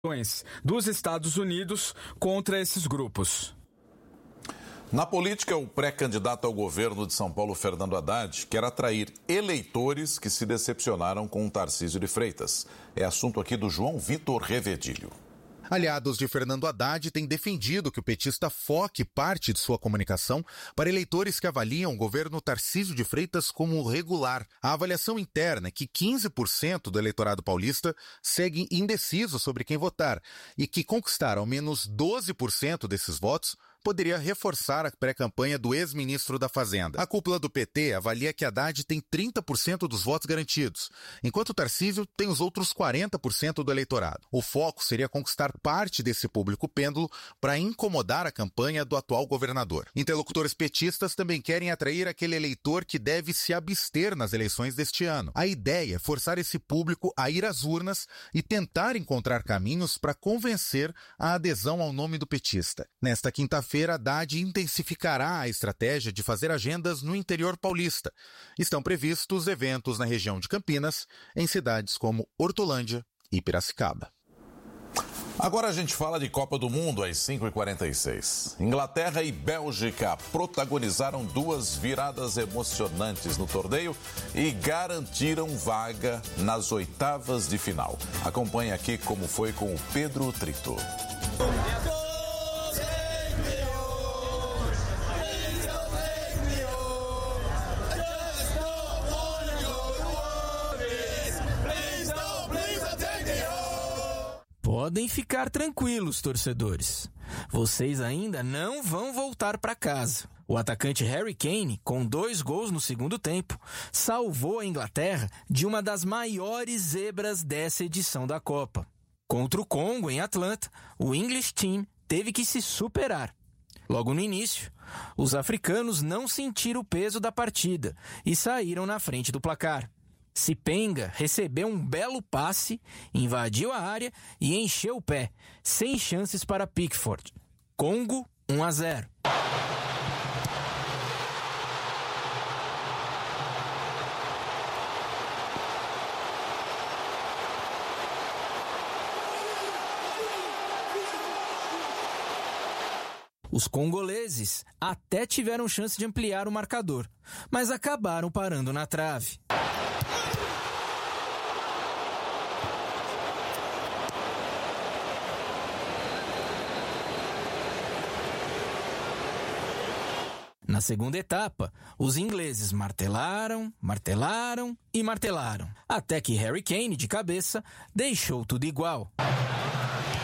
dos Estados Unidos contra esses grupos. Na política, o pré-candidato ao governo de São Paulo, Fernando Haddad, quer atrair eleitores que se decepcionaram com Tarcísio de Freitas. É assunto aqui do João Vitor Revedilho. Aliados de Fernando Haddad têm defendido que o petista foque parte de sua comunicação para eleitores que avaliam o governo Tarcísio de Freitas como regular. A avaliação interna é que 15% do eleitorado paulista segue indeciso sobre quem votar e que conquistar ao menos 12% desses votos poderia reforçar a pré-campanha do ex-ministro da Fazenda. A cúpula do PT avalia que Haddad tem 30% dos votos garantidos, enquanto Tarcísio tem os outros 40% do eleitorado. O foco seria conquistar parte desse público pêndulo para incomodar a campanha do atual governador. Interlocutores petistas também querem atrair aquele eleitor que deve se abster nas eleições deste ano. A ideia é forçar esse público a ir às urnas e tentar encontrar caminhos para convencer a adesão ao nome do petista. Nesta quinta-feira, Haddad intensificará a estratégia de fazer agendas no interior paulista. Estão previstos eventos na região de Campinas, em cidades como Hortolândia e Piracicaba. Agora a gente fala de Copa do Mundo às 5h46. Inglaterra e Bélgica protagonizaram duas viradas emocionantes no torneio e garantiram vaga nas oitavas de final. Acompanhe aqui como foi com o Pedro Trito. Podem ficar tranquilos, torcedores. Vocês ainda não vão voltar para casa. O atacante Harry Kane, com 2 gols no segundo tempo, salvou a Inglaterra de uma das maiores zebras dessa edição da Copa. Contra o Congo, em Atlanta, o English Team teve que se superar. Logo no início, os africanos não sentiram o peso da partida e saíram na frente do placar. Sipenga recebeu um belo passe, invadiu a área e encheu o pé, sem chances para Pickford. Congo 1-0. Os congoleses até tiveram chance de ampliar o marcador, mas acabaram parando na trave. Na segunda etapa, os ingleses martelaram, martelaram e martelaram, até que Harry Kane, de cabeça, deixou tudo igual.